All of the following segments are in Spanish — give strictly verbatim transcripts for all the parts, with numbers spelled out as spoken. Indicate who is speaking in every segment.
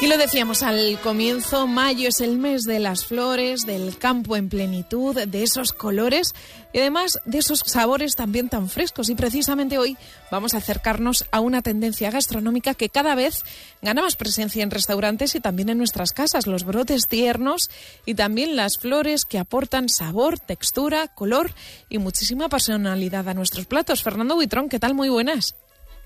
Speaker 1: Y lo decíamos al comienzo, mayo es el mes de las flores, del campo en plenitud, de esos colores y además de esos sabores también tan frescos. Y precisamente hoy vamos a acercarnos a una tendencia gastronómica que cada vez gana más presencia en restaurantes y también en nuestras casas, los brotes tiernos y también las flores que aportan sabor, textura, color y muchísima personalidad a nuestros platos. Fernando Buitrón, ¿qué tal? Muy buenas.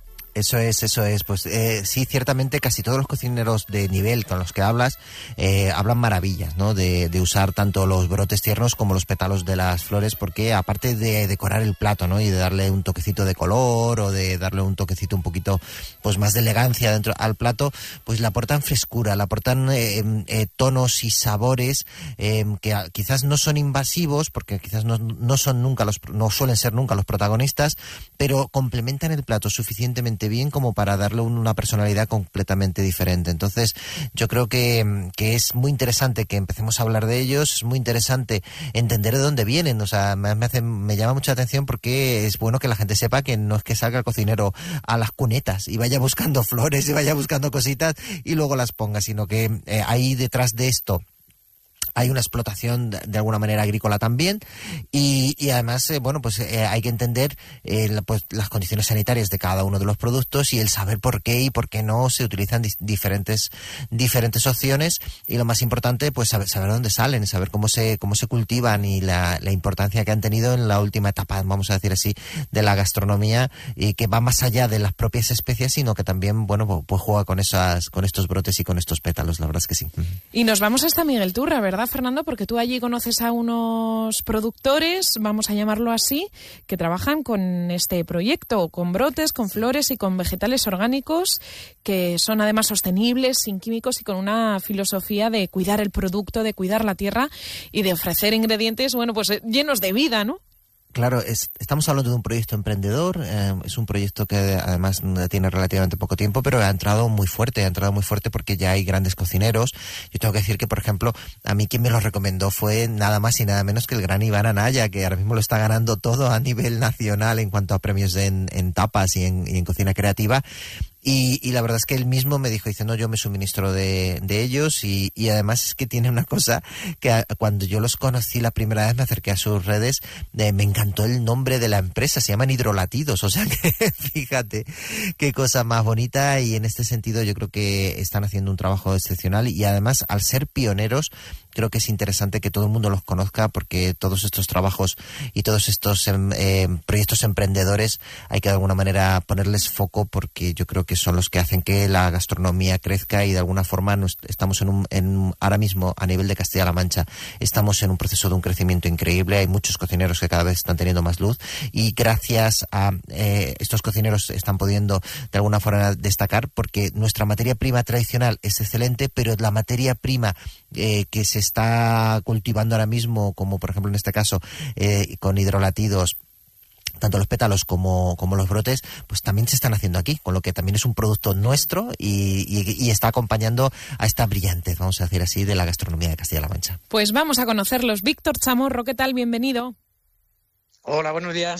Speaker 2: Eso es, eso es. Pues eh, sí, ciertamente casi todos los cocineros de nivel con los que hablas eh, hablan maravillas, ¿no? De, de usar tanto los brotes tiernos como los pétalos de las flores, porque aparte de decorar el plato, ¿no? Y de darle un toquecito de color o de darle un toquecito un poquito pues más de elegancia dentro al plato, pues le aportan frescura, le aportan eh, eh, tonos y sabores eh, que quizás no son invasivos, porque quizás no, no son nunca los, no suelen ser nunca los protagonistas, pero complementan el plato suficientemente bien como para darle una personalidad completamente diferente. Entonces yo creo que, que es muy interesante que empecemos a hablar de ellos, es muy interesante entender de dónde vienen, o sea, me, me, hace, me llama mucha atención porque es bueno que la gente sepa que no es que salga el cocinero a las cunetas y vaya buscando flores y vaya buscando cositas y luego las ponga, sino que eh, ahí detrás de esto hay una explotación de alguna manera agrícola también y, y además, eh, bueno, pues eh, hay que entender eh, la, pues, las condiciones sanitarias de cada uno de los productos y el saber por qué y por qué no se utilizan di- diferentes diferentes opciones y lo más importante, pues saber, saber dónde salen, saber cómo se cómo se cultivan y la, la importancia que han tenido en la última etapa, vamos a decir así, de la gastronomía y que va más allá de las propias especies, sino que también, bueno, pues juega con esas con estos brotes y con estos pétalos, la verdad es que sí.
Speaker 1: Y nos vamos hasta Miguel Turra, ¿verdad, Fernando? Porque tú allí conoces a unos productores, vamos a llamarlo así, que trabajan con este proyecto, con brotes, con flores y con vegetales orgánicos, que son además sostenibles, sin químicos y con una filosofía de cuidar el producto, de cuidar la tierra y de ofrecer ingredientes, bueno, pues llenos de vida, ¿no?
Speaker 2: Claro, es, estamos hablando de un proyecto emprendedor, eh, es un proyecto que además tiene relativamente poco tiempo, pero ha entrado muy fuerte, ha entrado muy fuerte porque ya hay grandes cocineros. Yo tengo que decir que, por ejemplo, a mí quien me lo recomendó fue nada más y nada menos que el gran Iván Anaya, que ahora mismo lo está ganando todo a nivel nacional en cuanto a premios en, en tapas y en, y en cocina creativa. Y, y la verdad es que él mismo me dijo, dice, no, yo me suministro de, de ellos y, y además es que tiene una cosa que a, cuando yo los conocí la primera vez me acerqué a sus redes, de, me encantó el nombre de la empresa, se llaman Hidrolatidos, o sea que fíjate qué cosa más bonita y en este sentido yo creo que están haciendo un trabajo excepcional y además al ser pioneros creo que es interesante que todo el mundo los conozca porque todos estos trabajos y todos estos eh, proyectos emprendedores hay que de alguna manera ponerles foco porque yo creo que son los que hacen que la gastronomía crezca y de alguna forma nos, estamos en un, en ahora mismo a nivel de Castilla-La Mancha estamos en un proceso de un crecimiento increíble, hay muchos cocineros que cada vez están teniendo más luz y gracias a eh, estos cocineros están pudiendo de alguna forma destacar porque nuestra materia prima tradicional es excelente, pero la materia prima eh, que se está cultivando ahora mismo, como por ejemplo en este caso eh, con Hidrolatidos, tanto los pétalos como, como los brotes, pues también se están haciendo aquí, con lo que también es un producto nuestro y, y, y está acompañando a esta brillantez, vamos a decir así, de la gastronomía de Castilla-La Mancha.
Speaker 1: Pues vamos a conocerlos. Víctor Chamorro, ¿qué tal? Bienvenido.
Speaker 3: Hola, buenos días.